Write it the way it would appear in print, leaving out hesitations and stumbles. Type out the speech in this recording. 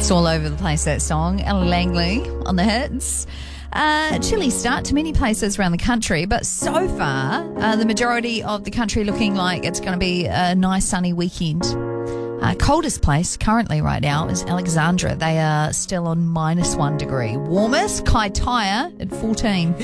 It's all over the place, that song. Ellen Langley on the hits. Chilly start to many places around the country, but so far, the majority of the country looking like it's going to be a nice sunny weekend. Coldest place currently right now is Alexandra. They are still on -1 degree. Warmest, Kaitaia at 14.